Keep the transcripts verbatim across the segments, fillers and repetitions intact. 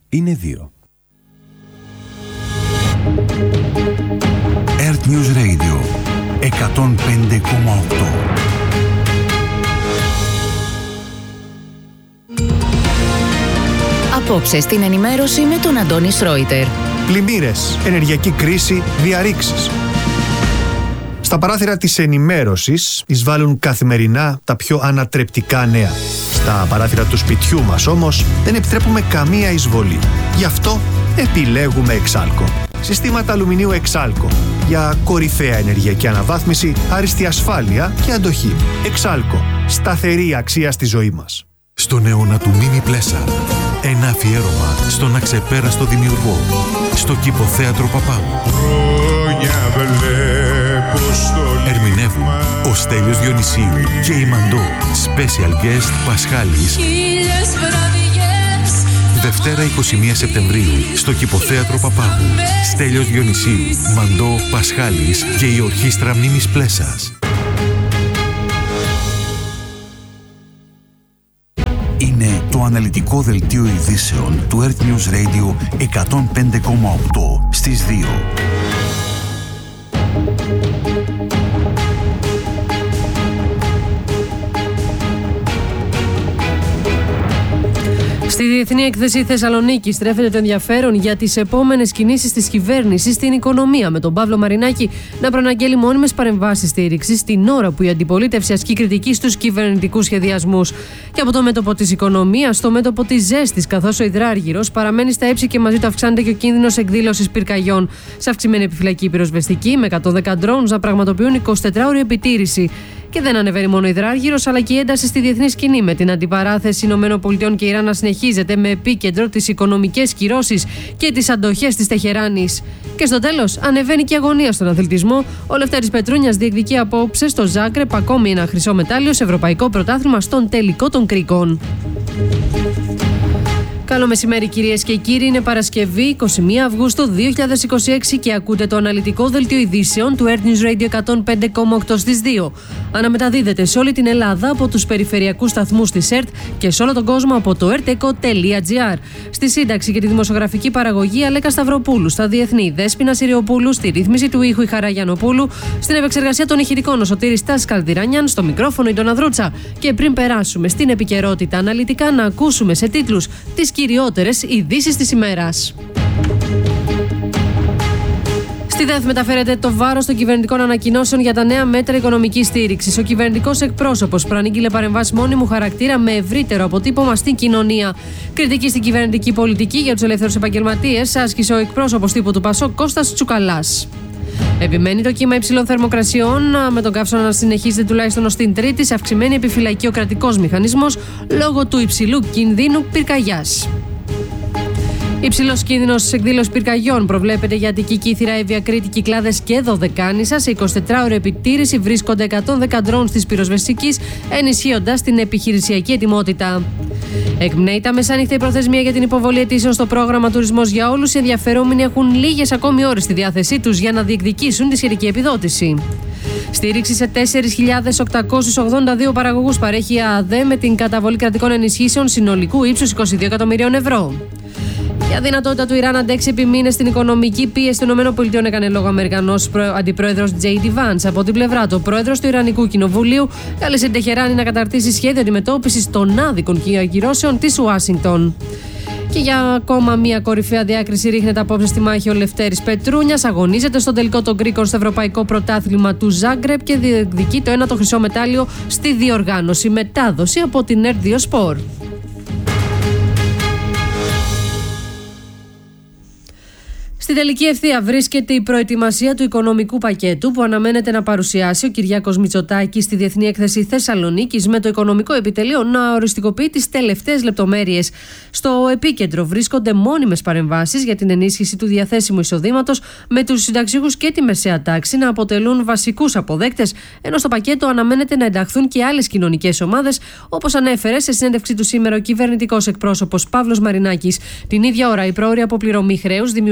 είναι δύο. Earth News Radio εκατόν πέντε κόμμα οκτώ. Απόψε στην ενημέρωση με τον Αντώνη Σρόιτερ. Πλημμύρες, ενεργειακή κρίση, διαρρήξεις. Στα παράθυρα της ενημέρωσης εισβάλλουν καθημερινά τα πιο ανατρεπτικά νέα. Στα παράθυρα του σπιτιού μας όμως δεν επιτρέπουμε καμία εισβολή. Γι' αυτό επιλέγουμε Εξάλκο. Συστήματα αλουμινίου Εξάλκο για κορυφαία ενεργειακή αναβάθμιση, άριστη ασφάλεια και αντοχή. Εξάλκο. Σταθερή αξία στη ζωή μας. Στον αιώνα του Μίμη Πλέσα. Ένα αφιέρωμα στον αξεπέραστο δημιουργό. Στο Κηποθέατρο Παπάγου. Ερμηνεύουν ο Στέλιος Διονυσίου και η Μαντώ. Special guest Πασχάλης. Δευτέρα εικοστή πρώτη Σεπτεμβρίου στο Κηποθέατρο Παπάγου. Στέλιος Διονυσίου, Μαντώ, Πασχάλης και η Ορχήστρα Μίμης Πλέσας. Είναι το αναλυτικό δελτίο ειδήσεων του Earth News Radio εκατόν πέντε κόμμα οκτώ στις δύο. Στη Διεθνή Έκθεση Θεσσαλονίκη στρέφεται το ενδιαφέρον για τις επόμενες κινήσεις της κυβέρνησης στην οικονομία, με τον Παύλο Μαρινάκη να προαναγγέλει μόνιμες παρεμβάσεις στήριξης την ώρα που η αντιπολίτευση ασκεί κριτική στους κυβερνητικούς σχεδιασμούς. Και από το μέτωπο της οικονομίας στο μέτωπο της ζέστης, καθώς ο υδράργυρος παραμένει στα ύψη και μαζί του αυξάνεται και ο κίνδυνος εκδήλωσης πυρκαγιών. Σε αυξημένη επιφυλακή πυροσβεστική, με εκατόν δέκα drones να πραγματοποιούν εικοσιτετράωρη επιτήρηση. Και δεν ανεβαίνει μόνο ο υδράργυρος, αλλά και η ένταση στη διεθνή σκηνή, με την αντιπαράθεση ΗΠΑ και Ιράν να συνεχίζεται, με επίκεντρο τις οικονομικές κυρώσεις και τις αντοχές της Τεχεράνης. Και στο τέλος, ανεβαίνει και η αγωνία στον αθλητισμό. Ο Λευτέρης Πετρούνιας διεκδικεί απόψε στο Ζάγκρεπ ακόμη ένα χρυσό μετάλλιο σε ευρωπαϊκό πρωτάθλημα στον τελικό των κρίκων. Καλό μεσημέρι, κυρίες και κύριοι. Είναι Παρασκευή, εικοστή πρώτη Αυγούστου δύο χιλιάδες είκοσι έξι και ακούτε το αναλυτικό δελτίο ειδήσεων του Earth News Radio εκατόν πέντε κόμμα οκτώ στις δύο. Αναμεταδίδεται σε όλη την Ελλάδα από τους περιφερειακούς σταθμούς της ΕΡΤ και σε όλο τον κόσμο από το ερτεκο τελεία τζι άρ. Στη σύνταξη και τη δημοσιογραφική παραγωγή Αλέκα Σταυροπούλου, στα διεθνή Δέσποινα Συριοπούλου, στη ρύθμιση του ήχου η Χαρά Γιαννοπούλου, στην επεξεργασία των ηχητικών ο Σωτήρης Τάσης Καλδυράνιαν, στο μικρόφωνο η Ντόνα Δρούτσα. Και πριν περάσουμε στην επικαιρότητα αναλυτικά, να ακούσουμε σε τίτλους τις κυριότερες ειδήσεις της ημέρας. Στη ΔΕΘ μεταφέρεται το βάρος των κυβερνητικών ανακοινώσεων για τα νέα μέτρα οικονομικής στήριξης. Ο κυβερνητικός εκπρόσωπος προανήγγειλε παρεμβάσεις μόνιμου χαρακτήρα με ευρύτερο αποτύπωμα στην κοινωνία. Κριτική στην κυβερνητική πολιτική για τους ελεύθερους επαγγελματίες άσκησε ο εκπρόσωπος τύπου του ΠΑΣΟΚ Κώστας Τσουκαλάς. Επιμένει το κύμα υψηλών θερμοκρασιών, με τον καύσωνα να συνεχίζεται τουλάχιστον ως την Τρίτη σε αυξημένη επιφυλακή ο κρατικός μηχανισμός λόγω του υψηλού κινδύνου πυρκαγιάς. Υψηλός κίνδυνος εκδήλωσης πυρκαγιών προβλέπεται για Αττική, Κύθυρα, Εύβοια, Κρήτη, Κυκλάδες και Δωδεκάνησα. Σε εικοσιτετράωρη επιτήρηση βρίσκονται εκατόν δέκα drones της πυροσβεστικής, ενισχύοντας την επιχειρησιακή ετοιμότητα. Εκπνέει τα μεσάνυχτα η προθεσμία για την υποβολή αιτήσεων στο πρόγραμμα Τουρισμός για Όλους. Οι ενδιαφερόμενοι έχουν λίγες ακόμη ώρες στη διάθεσή τους για να διεκδικήσουν τη σχετική επιδότηση. Στήριξη σε τέσσερις χιλιάδες οκτακόσιους ογδόντα δύο παραγωγούς παρέχει η ΑΔΕ με την καταβολή κρατικών ενισχύσεων συνολικού ύψους είκοσι δύο εκατομμυρίων ευρώ. Η αδυνατότητα του Ιράν να αντέξει επί μήνες την οικονομική πίεση των ΗΠΑ έκανε λόγο ο Αμερικανός αντιπρόεδρος τζέι ντι Vance. Από την πλευρά του, ο πρόεδρος του Ιρανικού Κοινοβουλίου κάλεσε την Τεχεράνη να καταρτήσει σχέδιο αντιμετώπισης των άδικων ακυρώσεων της Ουάσιγκτον. Και για ακόμα μία κορυφαία διάκριση ρίχνεται απόψε στη μάχη ο Λευτέρης Πετρούνιας. Αγωνίζεται στον τελικό των κρίκων στο Ευρωπαϊκό Πρωτάθλημα του Ζάγκρεπ και διεκδικεί το ένατο χρυσό μετάλλιο στη διοργάνωση. Μετάδοση από την ΕΡΤ δύο Σπορ. Στην τελική ευθεία βρίσκεται η προετοιμασία του οικονομικού πακέτου που αναμένεται να παρουσιάσει ο Κυριάκος Μητσοτάκης στη Διεθνή Έκθεση Θεσσαλονίκης, με το οικονομικό επιτελείο να οριστικοποιεί τις τελευταίες λεπτομέρειες. Στο επίκεντρο βρίσκονται μόνιμες παρεμβάσεις για την ενίσχυση του διαθέσιμου εισοδήματος, με τους συνταξιούχους και τη μεσαία τάξη να αποτελούν βασικούς αποδέκτες, ενώ στο πακέτο αναμένεται να ενταχθούν και άλλες κοινωνικές ομάδες, όπως ανέφερε σε συνέντευξή του σήμερα ο κυβερνητικός εκπρόσωπος Παύλος Μαρινάκης. Την ίδια ώρα, η πρόωρη αποπληρωμή χρέους δημιουργεί πρόσθετο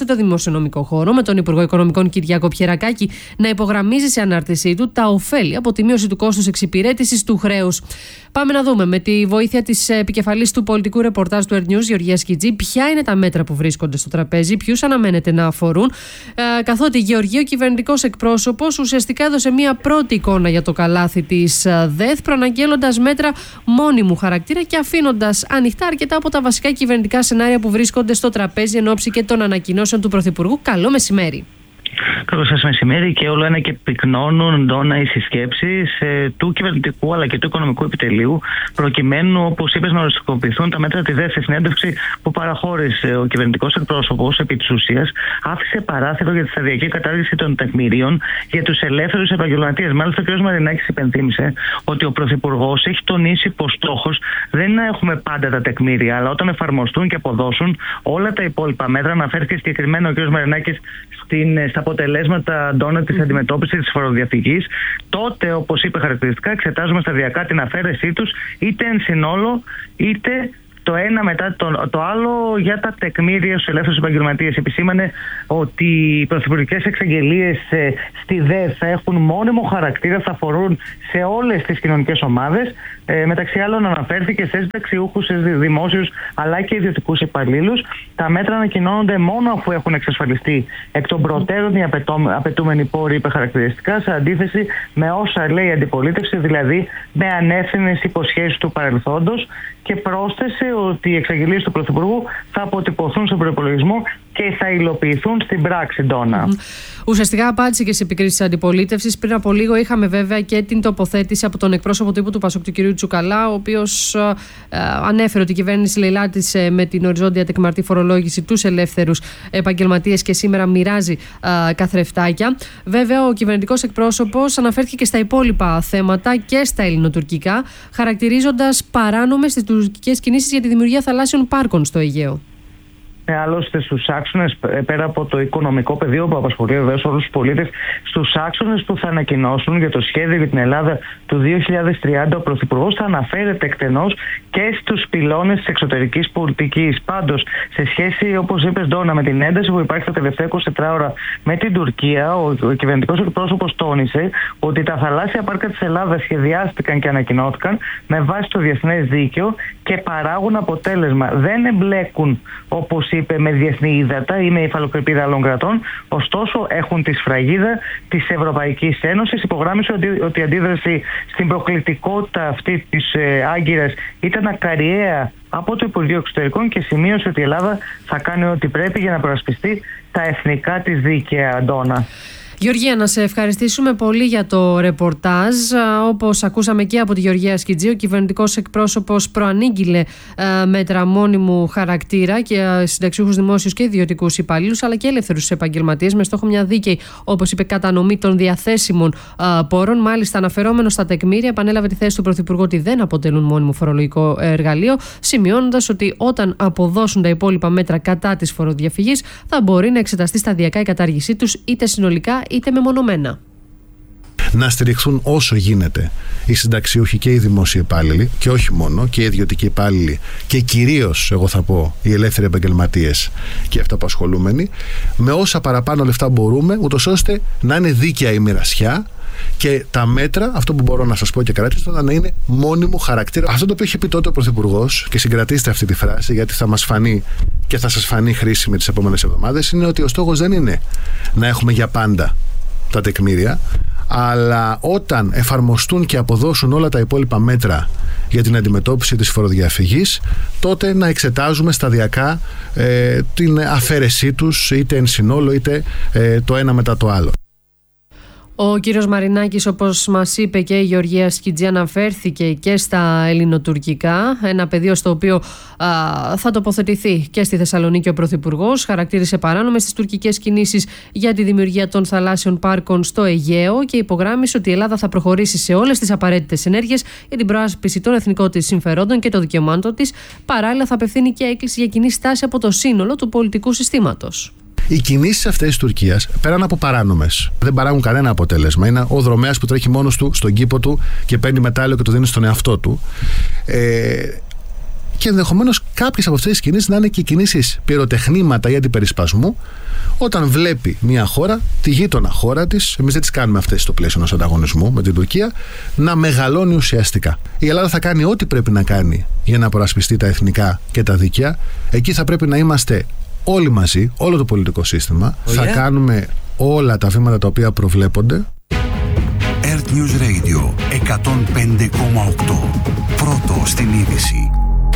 το δημοσιονομικό χώρο, με τον Υπουργό Οικονομικών Κυριάκο Πιερακάκη να υπογραμμίζει σε ανάρτησή του τα ωφέλη από τη μείωση του κόστους εξυπηρέτησης του χρέους. Πάμε να δούμε με τη βοήθεια της επικεφαλής του πολιτικού ρεπορτάζ του Earth News, Γεωργία Σκιτζή, ποια είναι τα μέτρα που βρίσκονται στο τραπέζι, ποιους αναμένεται να αφορούν. Ε, καθότι η Γεωργία, ο κυβερνητικός εκπρόσωπος, ουσιαστικά έδωσε μία πρώτη εικόνα για το καλάθι της ΔΕΘ, προαναγγέλλοντας μέτρα μόνιμου χαρακτήρα και αφήνοντας ανοιχτά αρκετά από τα βασικά κυβερνητικά σενάρια που βρίσκονται στο τραπέζι εν ώψη και των ανακοινώσεων του Πρωθυπουργού. Καλό μεσημέρι. Καλό σας μεσημέρι, και όλο ένα και πυκνώνουν ντόνα οι συσκέψεις ε, του κυβερνητικού αλλά και του οικονομικού επιτελείου, προκειμένου, όπως είπες, να οριστικοποιηθούν τα μέτρα της ΔΕΘ. Σε συνέντευξη που παραχώρησε ο κυβερνητικός εκπρόσωπος, επί της ουσίας, άφησε παράθυρο για τη σταδιακή κατάργηση των τεκμηρίων για τους ελεύθερους επαγγελματίες. Μάλιστα, ο κ. Μαρινάκης υπενθύμησε ότι ο Πρωθυπουργός έχει τονίσει πως στόχος δεν είναι να έχουμε πάντα τα τεκμήρια, αλλά όταν εφαρμοστούν και αποδώσουν όλα τα υπόλοιπα μέτρα. Αναφέρθηκε συγκεκριμένα ο κ. Μαρινάκης στην, στα αποτελέσματα ντόνα της αντιμετώπισης της φοροδιαφυγής. Τότε, όπως είπε χαρακτηριστικά, εξετάζουμε σταδιακά την αφαίρεσή τους, είτε εν συνόλο, είτε το ένα μετά το, το άλλο για τα τεκμήρια στους ελεύθερους επαγγελματίες. Επισήμανε ότι οι πρωθυπουργικές εξαγγελίες ε, στη ΔΕΘ θα έχουν μόνιμο χαρακτήρα, θα αφορούν σε όλες τις κοινωνικές ομάδες. Ε, μεταξύ άλλων, αναφέρθηκε σε συνταξιούχους, σε δημόσιους αλλά και ιδιωτικούς υπαλλήλους. Τα μέτρα ανακοινώνονται μόνο αφού έχουν εξασφαλιστεί εκ των προτέρων οι απαιτούμενοι πόροι, είπε χαρακτηριστικά, σε αντίθεση με όσα λέει η αντιπολίτευση, δηλαδή με ανεύθυνες υποσχέσεις του παρελθόντος, και πρόσθεσε ότι οι εξαγγελίες του Πρωθυπουργού θα αποτυπωθούν στον προϋπολογισμό και θα υλοποιηθούν στην πράξη, Ντόνα. Mm. Ουσιαστικά απάντησε και σε επικρίσεις της αντιπολίτευσης. Πριν από λίγο είχαμε βέβαια και την τοποθέτηση από τον εκπρόσωπο τύπου του ΠΑΣΟΚ, του κ. Τσουκαλά, ο οποίος ε, ανέφερε ότι η κυβέρνηση λαιλάτισε με την οριζόντια τεκμαρτή φορολόγηση τους ελεύθερους επαγγελματίες και σήμερα μοιράζει ε, καθρεφτάκια. Βέβαια, ο κυβερνητικός εκπρόσωπος αναφέρθηκε και στα υπόλοιπα θέματα και στα ελληνοτουρκικά, χαρακτηρίζοντας παράνομες τις τουρκικές κινήσεις για τη δημιουργία θαλάσσιων πάρκων στο Αιγαίο. Άλλωστε, στους άξονες, πέρα από το οικονομικό πεδίο που απασχολεί βεβαίως όλους τους πολίτες, στους άξονες που θα ανακοινώσουν για το σχέδιο για την Ελλάδα του δύο χιλιάδες τριάντα, ο Πρωθυπουργός θα αναφέρεται εκτενώς και στους πυλώνες της εξωτερικής πολιτικής. Πάντως, σε σχέση, όπως είπες, Ντόνα, με την ένταση που υπάρχει τα τελευταία είκοσι τέσσερις ώρα με την Τουρκία, ο, ο κυβερνητικός εκπρόσωπος τόνισε ότι τα θαλάσσια πάρκα της Ελλάδας σχεδιάστηκαν και ανακοινώθηκαν με βάση το διεθνές δίκαιο και παράγουν αποτέλεσμα. Δεν εμπλέκουν, όπως είπε, με διεθνή ύδατα ή με υφαλοκρηπίδα άλλων κρατών, ωστόσο έχουν τη σφραγίδα της Ευρωπαϊκής Ένωσης. Υπογράμμισε ότι, ότι η αντίδραση στην προκλητικότητα αυτή της ε, Άγκυρας ήταν ακαριαία από το Υπουργείο Εξωτερικών και σημείωσε ότι η Ελλάδα θα κάνει ό,τι πρέπει για να προασπιστεί τα εθνικά της δίκαια, Αντώνα. Γεωργία, να σε ευχαριστήσουμε πολύ για το ρεπορτάζ. Όπως ακούσαμε και από τη Γεωργία Σκιτζή, ο κυβερνητικός εκπρόσωπος προανήγγειλε ε, μέτρα μόνιμου χαρακτήρα και συνταξιούχους δημόσιους και ιδιωτικούς υπαλλήλους, αλλά και ελεύθερους επαγγελματίες, με στόχο μια δίκαιη, όπως είπε, κατανομή των διαθέσιμων ε, πόρων. Μάλιστα, αναφερόμενο στα τεκμήρια, επανέλαβε τη θέση του Πρωθυπουργού ότι δεν αποτελούν μόνιμο φορολογικό εργαλείο, σημειώνοντας ότι όταν αποδώσουν τα υπόλοιπα μέτρα κατά της φοροδιαφυγής, θα μπορεί να εξεταστεί σταδιακά η κατάργησή τους, είτε συνολικά είτε μεμονωμένα. Να στηριχθούν όσο γίνεται οι συνταξιούχοι και οι δημόσιοι υπάλληλοι, και όχι μόνο, και οι ιδιωτικοί υπάλληλοι, και κυρίως, εγώ θα πω, οι ελεύθεροι επαγγελματίες και οι αυτοαπασχολούμενοι, με όσα παραπάνω λεφτά μπορούμε, ούτως ώστε να είναι δίκαια η μοιρασιά και τα μέτρα, αυτό που μπορώ να σας πω και κρατήστε, να είναι μόνιμου χαρακτήρα. Αυτό το οποίο είχε πει τότε ο Πρωθυπουργός, και συγκρατήστε αυτή τη φράση, γιατί θα μας φανεί και θα σας φανεί χρήσιμη τις επόμενες εβδομάδες, είναι ότι ο στόχος δεν είναι να έχουμε για πάντα τα τεκμήρια, αλλά όταν εφαρμοστούν και αποδώσουν όλα τα υπόλοιπα μέτρα για την αντιμετώπιση της φοροδιαφυγής, τότε να εξετάζουμε σταδιακά ε, την αφαίρεσή τους, είτε εν συνόλο είτε ε, το ένα μετά το άλλο. Ο κύριος Μαρινάκης, όπως μας είπε και η Γεωργία Σκιτζή, αναφέρθηκε και στα ελληνοτουρκικά, ένα πεδίο στο οποίο α, θα τοποθετηθεί και στη Θεσσαλονίκη ο Πρωθυπουργός. Χαρακτήρισε παράνομες τις τουρκικές κινήσεις για τη δημιουργία των θαλάσσιων πάρκων στο Αιγαίο και υπογράμμισε ότι η Ελλάδα θα προχωρήσει σε όλες τις απαραίτητες ενέργειες για την προάσπιση των εθνικών της συμφερόντων και των δικαιωμάτων της. Παράλληλα, θα απευθύνει και έκκληση για κοινή στάση από το σύνολο του πολιτικού συστήματος. Οι κινήσεις αυτές της Τουρκίας, πέραν από παράνομες, δεν παράγουν κανένα αποτέλεσμα. Είναι ο δρομέας που τρέχει μόνος του στον κήπο του και παίρνει μετάλλιο και το δίνει στον εαυτό του. Ε, και ενδεχομένως κάποιες από αυτές τις κινήσεις να είναι και κινήσεις πυροτεχνήματα ή αντιπερισπασμού, όταν βλέπει μια χώρα, τη γείτονα χώρα της, εμείς δεν τις κάνουμε αυτές στο πλαίσιο ενός ανταγωνισμού με την Τουρκία, να μεγαλώνει ουσιαστικά. Η Ελλάδα θα κάνει ό,τι πρέπει να κάνει για να προασπιστεί τα εθνικά και τα δίκαια. Εκεί θα πρέπει να είμαστε όλοι μαζί, όλο το πολιτικό σύστημα. Oh, yeah. Θα κάνουμε όλα τα βήματα τα οποία προβλέπονται. Earth News Radio εκατόν πέντε κόμμα οκτώ. Πρώτο στην είδηση.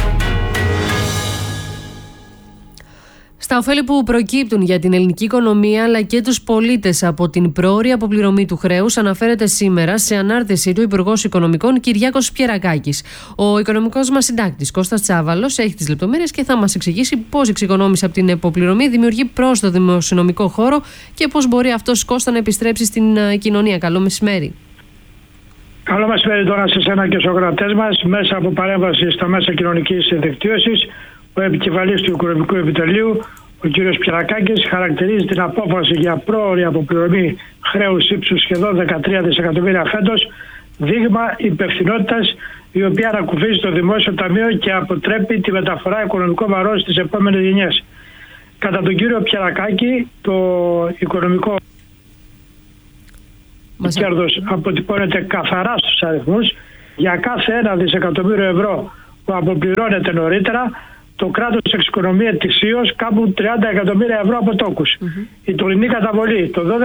Στα ωφέλη που προκύπτουν για την ελληνική οικονομία αλλά και τους πολίτες από την πρόωρη αποπληρωμή του χρέους αναφέρεται σήμερα σε ανάρτηση του Υπουργός Οικονομικών Κυριάκος Πιερακάκης. Ο οικονομικός μας συντάκτης Κώστας Τσάβαλος έχει τις λεπτομέρειες και θα μας εξηγήσει πώς η εξοικονόμηση από την αποπληρωμή δημιουργεί πρόσθετο δημοσιονομικό χώρο και πώς μπορεί αυτός, Κώστα, να επιστρέψει στην κοινωνία. Καλό μεσημέρι. Καλό μεσημέρι τώρα σε εσένα και στους ακροατές μας. Μέσα από παρέμβαση στα μέσα κοινωνικής δικτύωσης, ο επικεφαλής του Οικονομικού Επιτελείου, ο κ. Πιερακάκης, χαρακτηρίζει την απόφαση για πρόωρη αποπληρωμή χρέους ύψους σχεδόν δεκατρία δισεκατομμύρια φέτος δείγμα υπευθυνότητας, η οποία ανακουφίζει το Δημόσιο Ταμείο και αποτρέπει τη μεταφορά οικονομικών βαρών στις επόμενες γενιές. Κατά τον κύριο Πιερακάκη, το οικονομικό Μας... κέρδος αποτυπώνεται καθαρά στους αριθμούς. Για κάθε ένα δισεκατομμύριο ευρώ που αποπληρώνεται νωρίτερα, το κράτος εξοικονομεί ετησίως κάπου τριάντα εκατομμύρια ευρώ από τόκους. Mm-hmm. Η τωρινή καταβολή, το